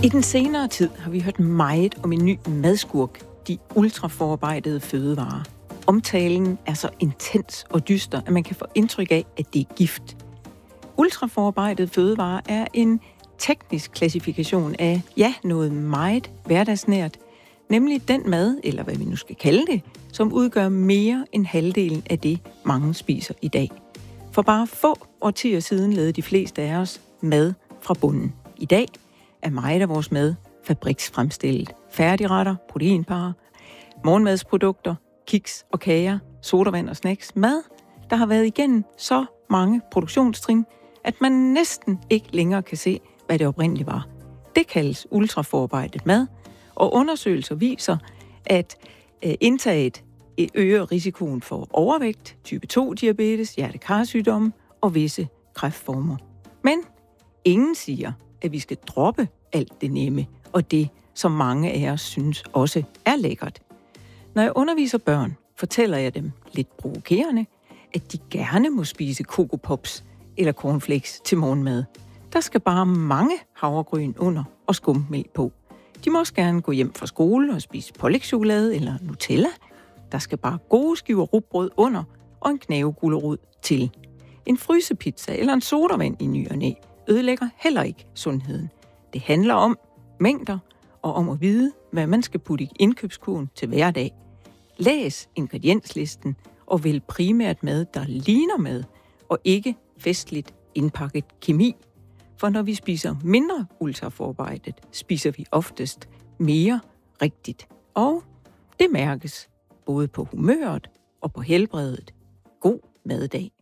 I den senere tid har vi hørt meget om en ny madskurk, de ultraforarbejdede fødevarer. Omtalen er så intens og dyster, at man kan få indtryk af, at det er gift. Ultraforarbejdede fødevarer er en teknisk klassifikation af, noget meget hverdagsnært, nemlig den mad, eller hvad vi nu skal kalde det, som udgør mere end halvdelen af det, mange spiser i dag. For bare få årtier siden lavede de fleste af os mad fra bunden. I dag er meget af vores mad fabriksfremstillet. Færdigretter, proteinparer, morgenmadsprodukter, kiks og kager, sodavand og snacks. Mad, der har været igennem så mange produktionstrin, at man næsten ikke længere kan se, hvad det oprindeligt var. Det kaldes ultraforarbejdet mad, og undersøgelser viser, at indtaget øger risikoen for overvægt, type 2-diabetes, hjerte-karsygdomme og visse kræftformer. Men ingen siger, at vi skal droppe alt det nemme og det, som mange af os synes også er lækkert. Når jeg underviser børn, fortæller jeg dem lidt provokerende, at de gerne må spise Coco Pops eller cornflakes til morgenmad. Der skal bare mange havregryn under og skummetmælk på. De må også gerne gå hjem fra skole og spise pålægschokolade eller Nutella. Der skal bare gode skiver rugbrød under og en knavegulerod til. En frysepizza eller en sodavand i ny og næ ødelægger heller ikke sundheden. Det handler om mængder og om at vide, hvad man skal putte i indkøbskurven til hver dag. Læs ingredienslisten og vælg primært mad, der ligner mad, og ikke festligt indpakket kemi. For når vi spiser mindre ultraforarbejdet, spiser vi oftest mere rigtigt. Og det mærkes både på humøret og på helbredet. God maddag.